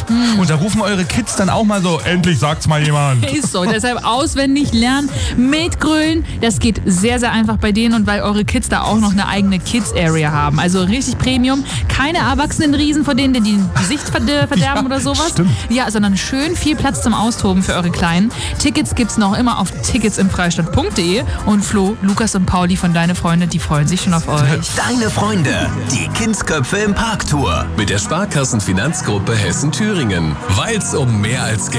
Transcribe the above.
Und da rufen eure Kids dann auch mal so, endlich sagt's mal jemand. Ist so, deshalb auswendig lernen, mitgrölen. Das geht sehr, sehr einfach bei denen und weil eure Kids da auch noch eine eigene Kids-Area haben. Also richtig Premium. Keine Erwachsenenriesen, vor denen die Gesicht verderben oder sowas. Stimmt. Ja, sondern schön viel Platz zum Austoben für eure Kleinen. Tickets gibt's noch immer auf ticketsimfreistaat.de. Und Flo, Lukas und Pauli von Deine Freunde, die freuen sich schon auf euch. Deine Freunde, die Kindsköpfe im Parktour. Mit der Sparkassenfinanzgruppe Hessen-Thüringen. Weil's um mehr als Geld